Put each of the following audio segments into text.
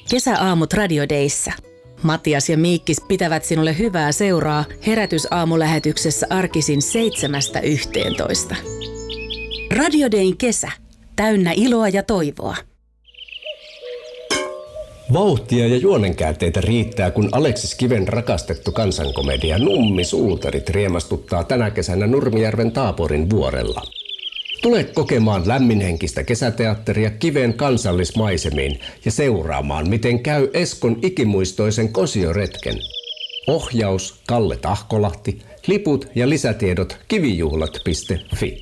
Kesäaamut Radio Dayssä. Matias ja Miikkis pitävät sinulle hyvää seuraa herätysaamulähetyksessä arkisin 7–11. Radio Dayn kesä. Täynnä iloa ja toivoa. Vauhtia ja juonenkäänteitä riittää, kun Aleksis Kiven rakastettu kansankomedia Nummi-suutarit riemastuttaa tänä kesänä Nurmijärven Taaporin vuorella. Tule kokemaan lämminhenkistä kesäteatteria Kiven kansallismaisemiin ja seuraamaan, miten käy Eskon ikimuistoisen kosioretken. Ohjaus Kalle Tahkolahti, liput ja lisätiedot kivijuhlat.fi.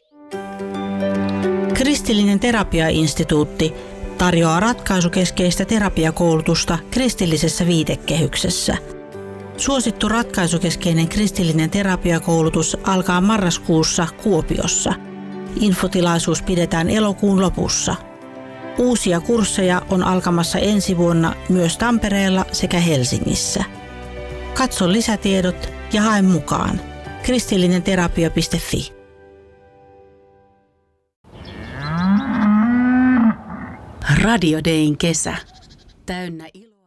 Kristillinen terapiainstituutti tarjoaa ratkaisukeskeistä terapiakoulutusta kristillisessä viitekehyksessä. Suosittu ratkaisukeskeinen kristillinen terapiakoulutus alkaa marraskuussa Kuopiossa. Infotilaisuus pidetään elokuun lopussa. Uusia kursseja on alkamassa ensi vuonna myös Tampereella sekä Helsingissä. Katso lisätiedot ja hae mukaan. kristillinenterapia.fi. Radio Dayn kesä. Täynnä iloa.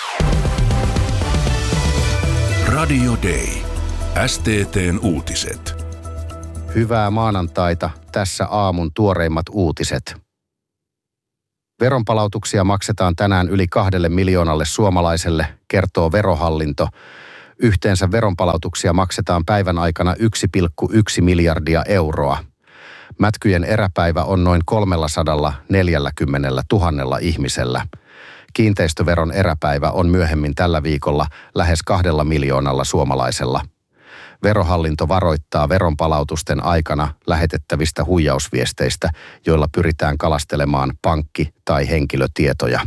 Radio Day. STT:n uutiset. Hyvää maanantaita. Tässä aamun tuoreimmat uutiset. Veronpalautuksia maksetaan tänään yli 2 miljoonalle suomalaiselle, kertoo Verohallinto. Yhteensä veronpalautuksia maksetaan päivän aikana 1,1 miljardia euroa. Mätkyjen eräpäivä on noin 340 000 ihmisellä. Kiinteistöveron eräpäivä on myöhemmin tällä viikolla lähes 2 miljoonalla suomalaisella. Verohallinto varoittaa veronpalautusten aikana lähetettävistä huijausviesteistä, joilla pyritään kalastelemaan pankki- tai henkilötietoja.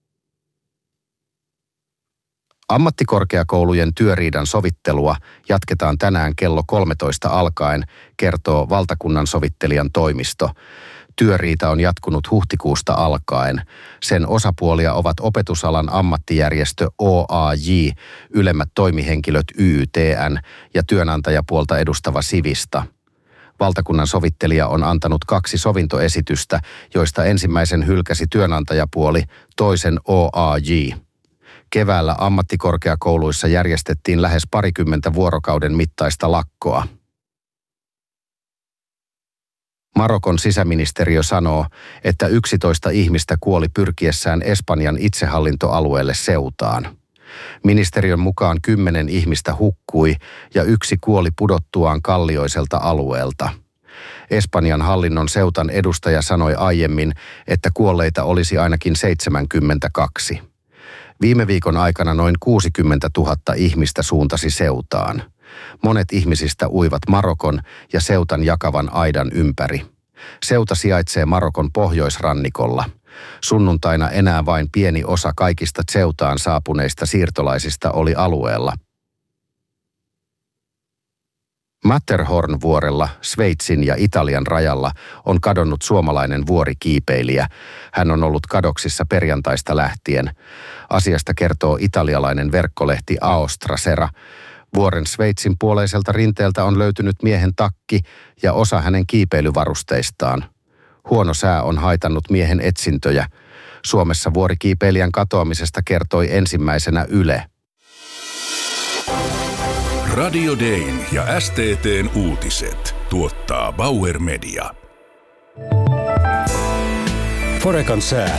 Ammattikorkeakoulujen työriidan sovittelua jatketaan tänään kello 13 alkaen, kertoo valtakunnan sovittelijan toimisto. Työriita on jatkunut huhtikuusta alkaen. Sen osapuolia ovat opetusalan ammattijärjestö OAJ, ylemmät toimihenkilöt YYTN ja työnantajapuolta edustava Sivista. Valtakunnan sovittelija on antanut 2 sovintoesitystä, joista ensimmäisen hylkäsi työnantajapuoli, toisen OAJ. Keväällä ammattikorkeakouluissa järjestettiin lähes 20 vuorokauden mittaista lakkoa. Marokon sisäministeriö sanoo, että 11 ihmistä kuoli pyrkiessään Espanjan itsehallintoalueelle Ceutaan. Ministeriön mukaan 10 ihmistä hukkui ja 1 kuoli pudottuaan kallioiselta alueelta. Espanjan hallinnon Ceutan edustaja sanoi aiemmin, että kuolleita olisi ainakin 72. Viime viikon aikana noin 60 000 ihmistä suuntasi Ceutaan. Monet ihmisistä uivat Marokon ja Ceutan jakavan aidan ympäri. Ceuta sijaitsee Marokon pohjoisrannikolla. Sunnuntaina enää vain pieni osa kaikista Ceutaan saapuneista siirtolaisista oli alueella. Matterhorn-vuorella, Sveitsin ja Italian rajalla, on kadonnut suomalainen vuorikiipeilijä. Hän on ollut kadoksissa perjantaista lähtien. Asiasta kertoo italialainen verkkolehti Aostra Sera. Vuoren Sveitsin puoleiselta rinteeltä on löytynyt miehen takki ja osa hänen kiipeilyvarusteistaan. Huono sää on haitannut miehen etsintöjä. Suomessa vuorikiipeilijän katoamisesta kertoi ensimmäisenä Yle. Radio Dayn ja STT:n uutiset tuottaa Bauer Media. Forekan sää.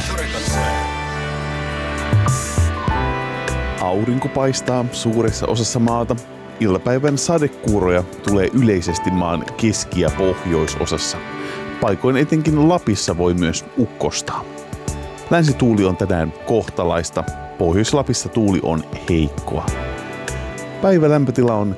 Aurinko paistaa suuressa osassa maata. Iltapäivän sadekuuroja tulee yleisesti maan keski- ja pohjoisosassa. Paikoin etenkin Lapissa voi myös ukkostaa. Länsituuli on tänään kohtalaista. Pohjois-Lapissa tuuli on heikkoa. Päivän lämpötila on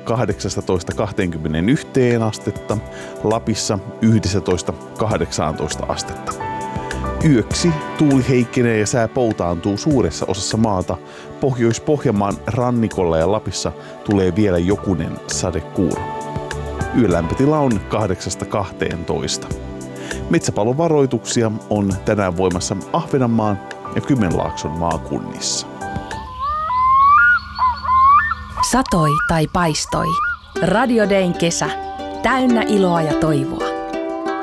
18–21 astetta, Lapissa 11–18 astetta. Yöksi tuuli heikkenee ja sää poutaantuu suuressa osassa maata. Pohjois-Pohjanmaan rannikolla ja Lapissa tulee vielä jokunen sadekuuro. Yölämpötila on 8–12. Metsäpalovaroituksia on tänään voimassa Ahvenanmaan ja Kymenlaakson maakunnissa. Satoi tai paistoi. Radio Dayn kesä. Täynnä iloa ja toivoa.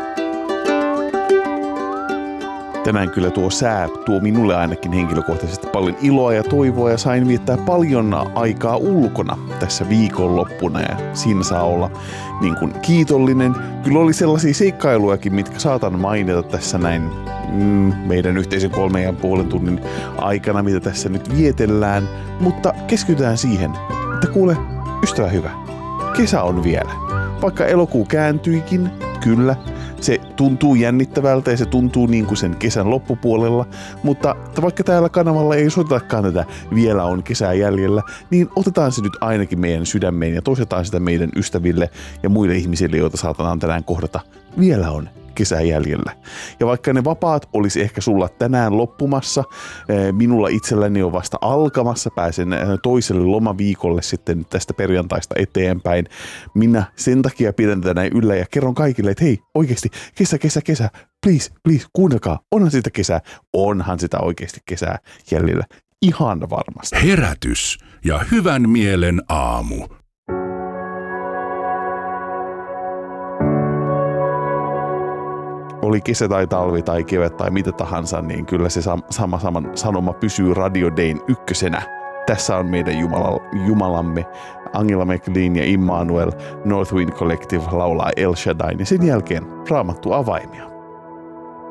Tänään kyllä tuo sää tuo minulle ainakin henkilökohtaisesti paljon iloa ja toivoa ja sain viettää paljon aikaa ulkona tässä viikonloppuna ja siinä saa olla niin kuin kiitollinen. Kyllä oli sellaisia seikkailujakin, mitkä saatan mainita tässä näin meidän yhteisen 3,5 tunnin aikana, mitä tässä nyt vietellään, mutta keskitytään siihen, että kuule, ystävä hyvä, kesä on vielä. Vaikka elokuu kääntyikin, kyllä, se tuntuu jännittävältä ja se tuntuu niin kuin sen kesän loppupuolella, mutta vaikka täällä kanavalla ei soitetakaan tätä vielä on kesää jäljellä, niin otetaan se nyt ainakin meidän sydämeen ja toistetaan sitä meidän ystäville ja muille ihmisille, joita saatetaan tänään kohdata. Vielä on kesää jäljellä. Ja vaikka ne vapaat olisi ehkä sulla tänään loppumassa, minulla itselläni on vasta alkamassa, pääsen toiselle lomaviikolle sitten tästä perjantaista eteenpäin. Minä sen takia pidän tätä näin yllä ja kerron kaikille, että hei, oikeasti, kesä, please, kuunnelkaa, onhan sitä kesää, onhan sitä oikeasti kesää jäljellä. Ihan varmasti. Herätys ja hyvän mielen aamu. Oli kesä tai talvi tai kevät tai mitä tahansa, niin kyllä se sama sanoma pysyy Radio Dayn ykkösenä. Tässä on meidän Jumalamme Angela McLean ja Immanuel North Wind Collective laulaa El Shaddai ja sen jälkeen Raamattu avaimia.